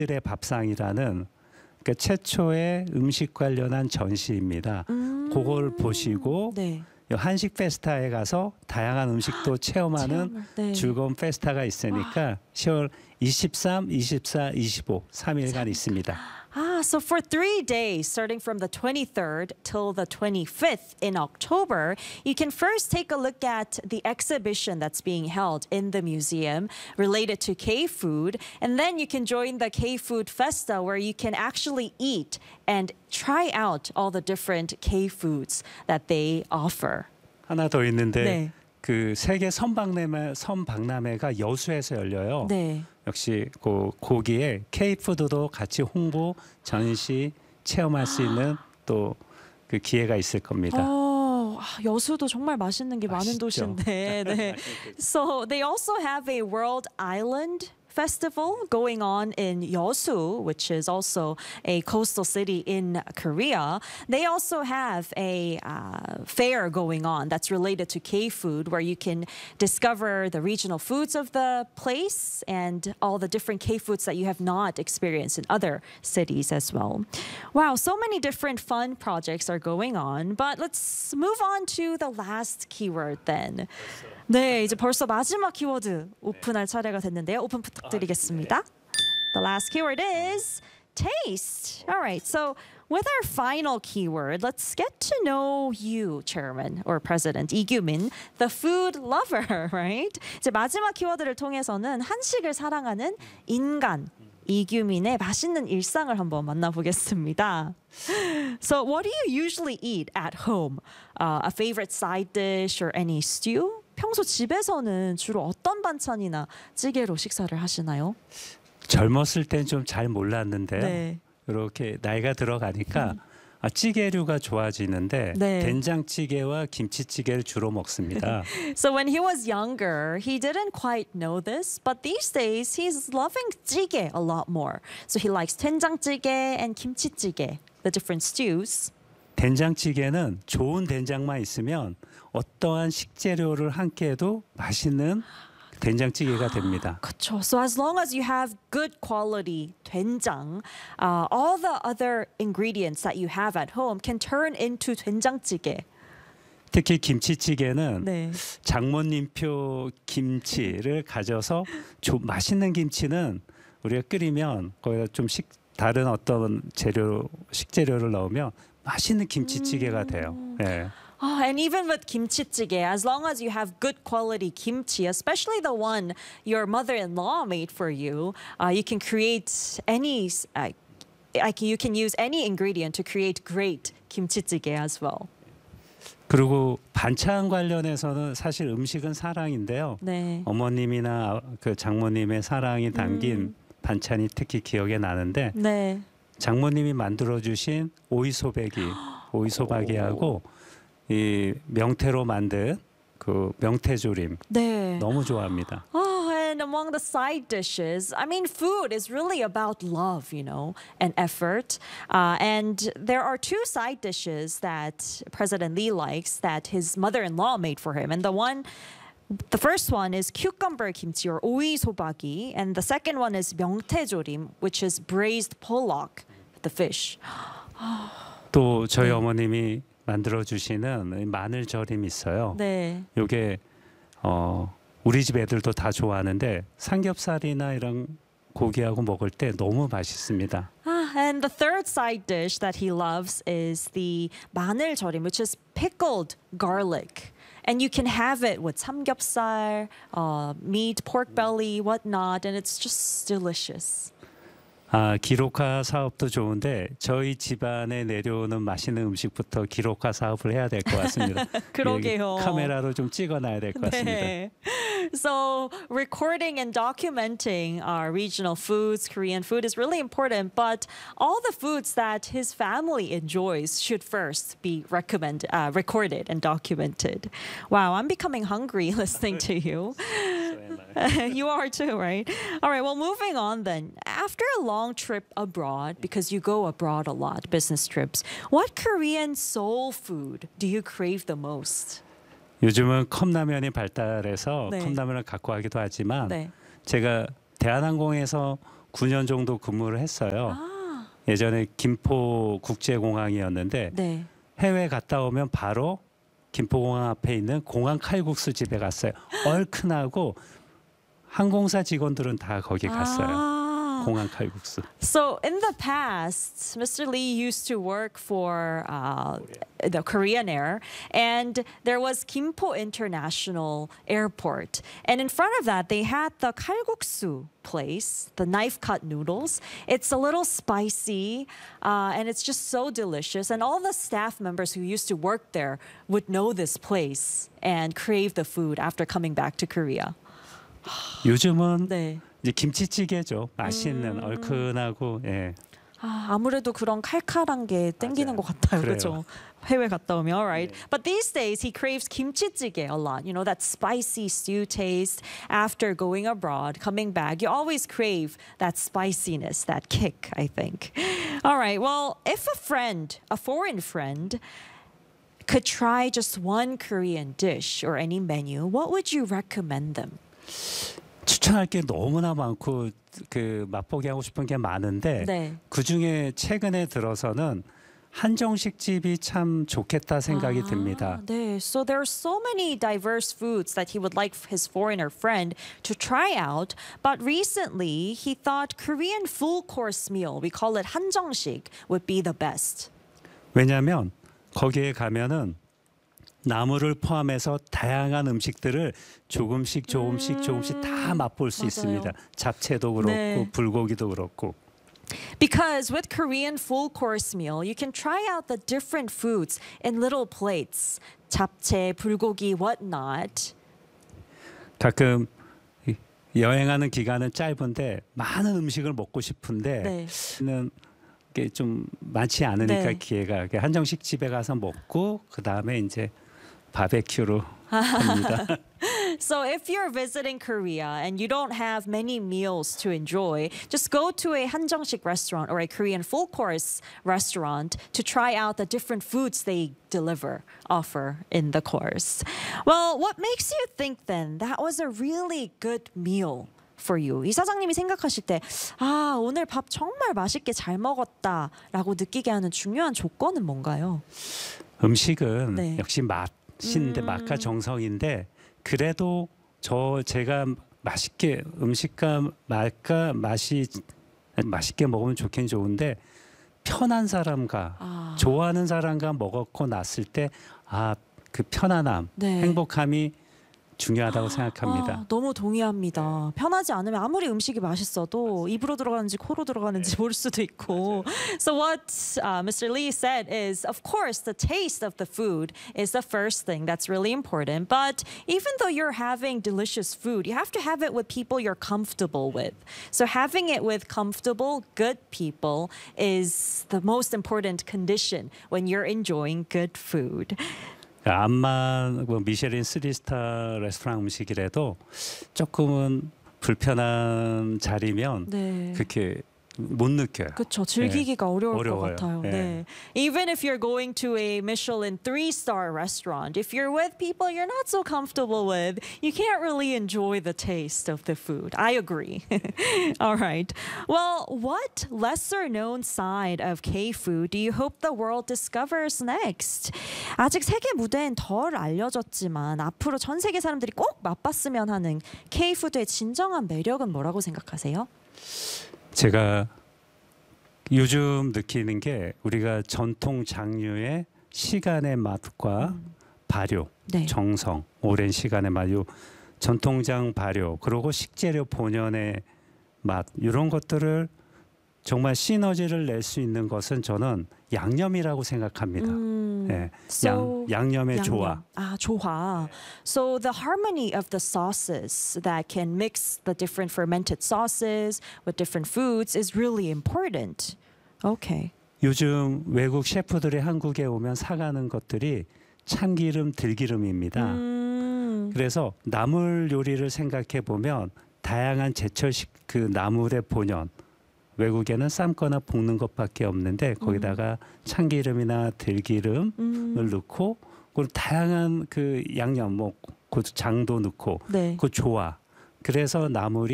의 밥상이라는 그 최초의 음식 관련한 전시입니다. 그걸 보시고 네. 한식 페스타에 가서 다양한 음식도 체험하는 네. 즐거운 페스타가 있으니까 10월 23, 24, 25 3일간 있습니다. So for 3 days, starting from the 23rd till the 25th in October, you can first take a look at the exhibition that's being held in the museum related to K-food, and then you can join the K-food festa where you can actually eat and try out all the different K-foods that they offer. 하나 더 있는데 네. 그 세계 선박람회가 여수에서 열려요. 네. 역시 거기에 K푸드도 같이 홍보, 전시, 체험할 수 있는 또 그 기회가 있을 겁니다. 여수도 정말 맛있는 게 많은 맛있죠. 도시인데. 네. So they also have a World Island Festival going on in Yeosu, which is also a coastal city in Korea. They also have a fair going on that's related to K-food, where you can discover the regional foods of the place and all the different K-foods that you have not experienced in other cities as well. Wow, so many different fun projects are going on, but let's move on to the last keyword then. 네, 이제 벌써 마지막 키워드 오픈할 차례가 됐는데요. 오픈 부탁드리겠습니다. The last keyword is taste. All right, so with our final keyword, let's get to know you, Chairman or President 이규민, the food lover, right? 이제 마지막 키워드를 통해서는 한식을 사랑하는 인간 이규민의 맛있는 일상을 한번 만나보겠습니다. So, what do you usually eat at home? A favorite side dish or any stew? 평소 집에서는 주로 어떤 반찬이나 찌개로 식사를 하시나요? 젊었을 땐 좀 잘 몰랐는데요. 네. 이렇게 나이가 들어가니까 찌개류가 좋아지는데 네. 된장찌개와 김치찌개를 주로 먹습니다. So when he was younger, he didn't quite know this, but these days he's loving 찌개 a lot more. So he likes 된장찌개 and 김치찌개, the different stews. 된장찌개는 좋은 된장만 있으면 어떠한 식재료를 함께해도 맛있는 된장찌개가 됩니다. 그렇죠. So as long as you have good quality 된장, all the other ingredients that you have at home can turn into 된장찌개. 특히 김치찌개는 네. 장모님표 김치를 가져서 맛있는 김치는 우리가 끓이면 거기다 좀 다른 어떤 식재료를 넣으면 맛있는 김치찌개가 돼요. 네. And even with kimchi-jjigae, as long as you have good quality kimchi, especially the one your mother-in-law made for you, you can create any, you can use any ingredient to create great kimchi-jjigae as well. 그리고 반찬 관련해서는 사실 음식은 사랑인데요. 네. 어머님이나 그 장모님의 사랑이 담긴 반찬이 특히 기억에 나는데 네. 장모님이 만들어주신 오이소박이하고 이 명태로 만든 그 명태조림 네. 너무 좋아합니다. And among the side dishes, I mean, food is really about love, you know, and effort. And there are 2 side dishes that President Lee likes that his mother-in-law made for him. And the first one is cucumber kimchi or 오이소박이, and the second one is 명태조림, which is braised pollock, the fish. 또 저희 어머님이 만들어 주시는 마늘 절임 있어요. 네. 요게 우리 집 애들도 다 좋아하는데 삼겹살이나 이런 고기하고 먹을 때 너무 맛있습니다. And the third side dish that he loves is the 마늘 절임, which is pickled garlic. And you can have it with 삼겹살, meat, pork belly, whatnot, and it's just delicious. 기록화 사업도 좋은데 저희 집안에 내려오는 맛있는 음식부터 기록화 사업을 해야 될 것 같습니다. 그러게요. 카메라로 좀 찍어놔야 될 것 같습니다. 네. So recording and documenting our regional foods, Korean food is really important, but all the foods that his family enjoys should first be recorded and documented. Wow, I'm becoming hungry listening to you. You are too, right? All right, well, moving on then. After a long trip abroad, because you go abroad a lot, business trips, what Korean soul food do you crave the most? 요즘은 컵라면이 발달해서 네. 컵라면을 갖고 가기도 하지만 네. 제가 대한항공에서 9년 정도 근무를 했어요. 아, 예전에 김포 국제공항이었는데 네. 해외 갔다 오면 바로 김포공항 앞에 있는 공항 칼국수 집에 갔어요. 얼큰하고 항공사 직원들은 다 거기 갔어요. 아. 공항 칼국수. So in the past, Mr. Lee used to work for the Korean Air, and there was Gimpo International Airport. And in front of that, they had the kalguksu place, the knife-cut noodles. It's a little spicy, and it's just so delicious. And all the staff members who used to work there would know this place and crave the food after coming back to Korea. 요즘은 네. 이제 김치찌개죠. 맛있는 얼큰하고 예. 아, 아무래도 그런 칼칼한 게 땡기는 맞아요. 것 같아요. 그래요. 그렇죠? 해외 갔다 오면, alright. 네. But these days he craves kimchi-jjigae a lot. You know, that spicy stew taste after going abroad, coming back. You always crave that spiciness, that kick, I think. Alright, well, if a friend, a foreign friend, could try just one Korean dish or any menu, what would you recommend them? 추천할 게 너무나 많고 그 맛보기 하고 싶은 게 많은데 네. 그 중에 최근에 들어서는 한정식 집이 참 좋겠다 생각이 듭니다. 네. So there are so many diverse foods that he would like his foreigner friend to try out. But recently, he thought Korean full course meal, we call it 한정식, would be the best. 왜냐하면 거기에 가면은 나물을 포함해서 다양한 음식들을 조금씩 다 맛볼 수 맞아요. 있습니다. 잡채도 그렇고 네. 불고기도 그렇고. Because with Korean full course meal, you can try out the different foods in little plates. 잡채, 불고기, whatnot. 가끔 여행하는 기간은 짧은데 많은 음식을 먹고 싶은데 네. 는 게 좀 많지 않으니까 네. 기회가 한정식 집에 가서 먹고 그 다음에 이제 바베큐로 합니다. So if you're visiting Korea and you don't have many meals to enjoy, just go to a 한정식 restaurant or a Korean full course restaurant to try out the different foods they offer in the course. Well, what makes you think then that was a really good meal for you? 이 사장님이 생각하실 때, 아, 오늘 밥 정말 맛있게 잘 먹었다라고 느끼게 하는 중요한 조건은 뭔가요? 음식은 네. 역시 맛인데 맛과 정성인데 그래도 제가 맛있게 음식과 맛과 맛이 맛있게 먹으면 좋긴 좋은데 편한 사람과 좋아하는 사람과 먹었고 났을 때 그 편안함, 네. 행복함이 중요하다고 생각합니다. 너무 동의합니다. 편하지 않으면 아무리 음식이 맛있어도 입으로 들어가는지 코로 들어가는지 모를 수도 있고. So what Mr. Lee said is, of course, the taste of the food is the first thing that's really important. But even though you're having delicious food, you have to have it with people you're comfortable with. So having it with comfortable, good people is the most important condition when you're enjoying good food. 암만 미쉐린 3스타 레스토랑 음식이라도 조금은 불편한 자리면 네. 그렇게 못 느껴요. 그렇죠. 즐기기가 어려울 어려워요. 것 같아요. 네. 네. Even if you're going to a Michelin 3-star restaurant, if you're with people you're not so comfortable with, you can't really enjoy the taste of the food. I agree. All right. Well, what lesser known side of K-food do you hope the world discovers next? 아직 세계 무대엔 덜 알려졌지만 앞으로 전 세계 사람들이 꼭 맛봤으면 하는 K-푸드의 진정한 매력은 뭐라고 생각하세요? 제가 요즘 느끼는 게 우리가 전통 장류의 시간의 맛과 발효, 네. 정성, 오랜 시간의 맛, 요 전통장 발효, 그리고 식재료 본연의 맛 이런 것들을 정말 시너지를 낼 수 있는 것은 저는 양념이라고 생각합니다. 예, So, 양념의 조화. 조화. So the harmony of the sauces that can mix the different fermented sauces with different foods is really important. Okay. 요즘 외국 셰프들이 한국에 오면 사가는 것들이 참기름, 들기름입니다. 그래서 나물 요리를 생각해 보면 다양한 제철식 그 나물의 본연 외국에는 삶거나 볶는 것밖에 없는데 거기다가 참기름이나 들기름을 넣고 그리고 다양한 그 양념 뭐 고추장도 넣고 네. 그 조화. 그래서 나물이